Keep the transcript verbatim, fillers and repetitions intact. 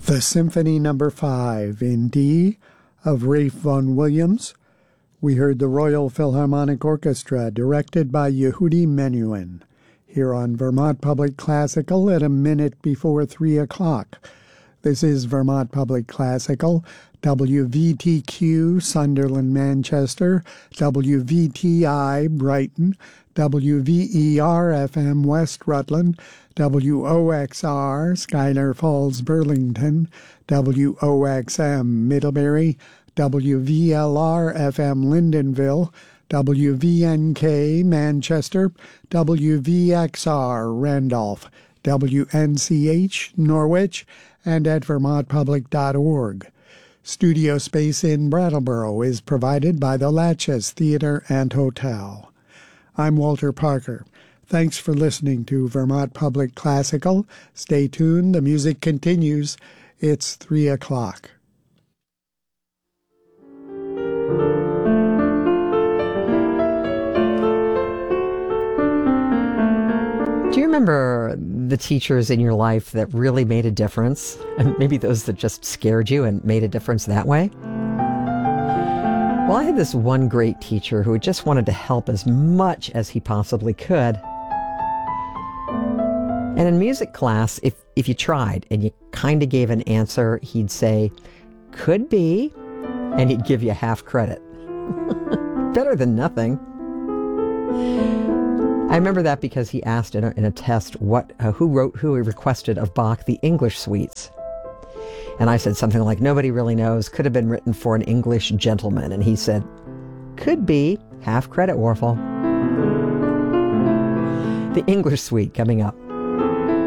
The Symphony Number Five in D of Ralph Vaughan Williams. We heard the Royal Philharmonic Orchestra, directed by Yehudi Menuhin, here on Vermont Public Classical at a minute before three o'clock. This is Vermont Public Classical, W V T Q, Sunderland, Manchester, W V T I, Brighton, W V E R F M, West Rutland, W O X R, Schuyler Falls, Burlington, W O X M, Middlebury, W V L R F M, Lyndonville, W V N K, Manchester, W V X R, Randolph, W N C H, Norwich, and at vermont public dot org. Studio space in Brattleboro is provided by the Latches Theater and Hotel. I'm Walter Parker. Thanks for listening to Vermont Public Classical. Stay tuned. The music continues. It's three o'clock. Do you remember the teachers in your life that really made a difference? And maybe those that just scared you and made a difference that way? Well, I had this one great teacher who just wanted to help as much as he possibly could. And in music class, if, if you tried and you kind of gave an answer, he'd say, could be, and he'd give you half credit. Better than nothing. I remember that because he asked in a, in a test what uh, who wrote, who he requested of Bach the English suites. And I said something like, nobody really knows, could have been written for an English gentleman. And he said, could be, half credit, Warfel. The English suite coming up.